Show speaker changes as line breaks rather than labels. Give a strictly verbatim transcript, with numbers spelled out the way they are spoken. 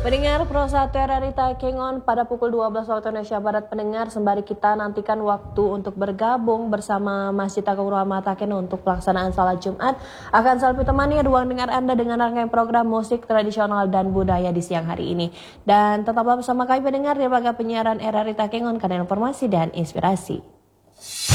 Pendengar Pro satu R R I Takengon pada pukul dua belas waktu Indonesia Barat, pendengar sembari kita nantikan waktu untuk bergabung bersama Masjid Agung Rahmat Takengon untuk pelaksanaan salat Jumat, akan selalu temani ruang dengar Anda dengan rangkaian program musik tradisional dan budaya di siang hari ini. Dan tetaplah bersama kami pendengar di lembaga penyiaran R R I Takengon, karena informasi dan inspirasi.